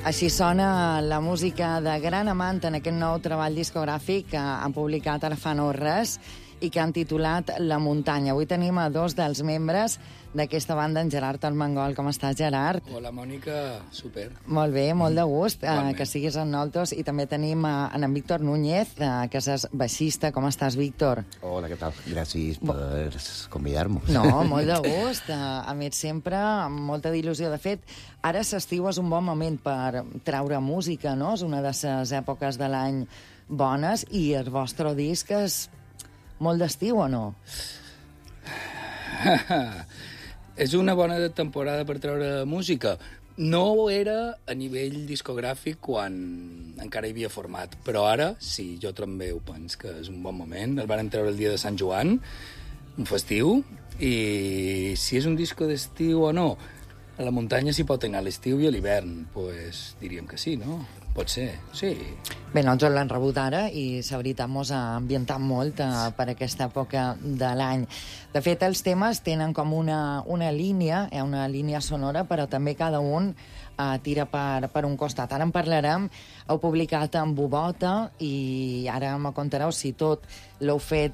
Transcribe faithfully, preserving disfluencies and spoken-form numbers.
Així sona la música de Gran Amant en aquest nou treball discogràfic que han publicat ara fa no res i que han titulat La Muntanya. Avui tenim a dos dels membres d'aquesta banda, en Gerard Armengol. Com estàs, Gerard? Hola, Mònica. Super. Molt bé, molt de gust eh, Igualment. que siguis amb nosaltres. I també tenim eh, en Víctor Núñez, eh, que és baixista. Com estàs, Víctor? Hola, què tal? Gràcies per convidar-nos. No, molt de gust. Eh, a mi sempre, amb molta il·lusió. De fet, ara l'estiu és un bon moment per treure música, no? És una de les èpoques de l'any bones i el vostre disc és molt d'estiu, o no? És una bona temporada per treure música. No ho era a nivell discogràfic quan encara hi havia format, però ara sí, jo també ho penso que és un bon moment. El van treure el dia de Sant Joan, un festiu, i si és un disco d'estiu o no, a la muntanya s'hi pot anar a l'estiu i a l'hivern, pues diríem que sí, no? Pot ser, sí. Bé, nosaltres l'han rebut ara i la veritat mos ha ambientat molt eh, per aquesta època de l'any. De fet, els temes tenen com una, una línia, eh, una línia sonora, però també cada un eh, tira per, per un costat. Ara en parlarem. Heu publicat amb Bubota i ara me contareu si tot l'heu fet